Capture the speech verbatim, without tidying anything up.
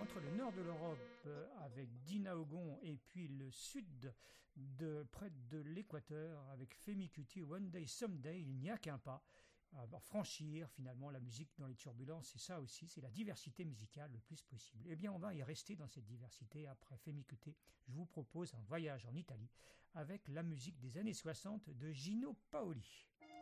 entre le nord de l'Europe euh, avec Dina Ogon et puis le sud de près de l'équateur avec Femi Kuti, One Day Someday, il n'y a qu'un pas. À franchir finalement la musique dans les turbulences, c'est ça aussi, c'est la diversité musicale le plus possible. Eh bien on va y rester dans cette diversité après Femi Kuti. Je vous propose un voyage en Italie avec la musique des années soixante de Gino Paoli.